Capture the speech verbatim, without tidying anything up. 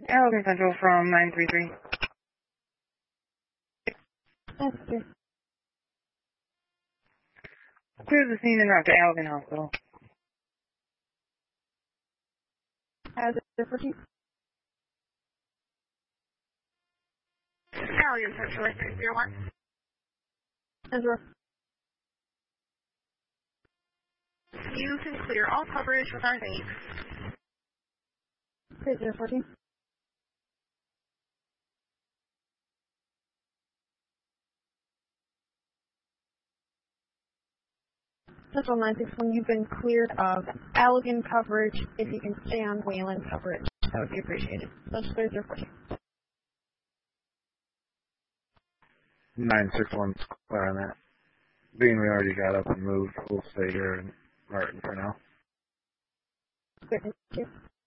Allegan Central from nine three three. That's good. Clear the scene and route to Allegan Hospital. How's it for you? Allegan Central three zero one. Ezra. You can clear all coverage with our name. three zero one four. Central nine six one, you've been cleared of Allegan coverage. If you can stay on Wayland coverage, that would be appreciated. Central three zero four. nine six one's clear on that. Being we already got up and moved, we'll stay here in Martin for now. Good, thank you.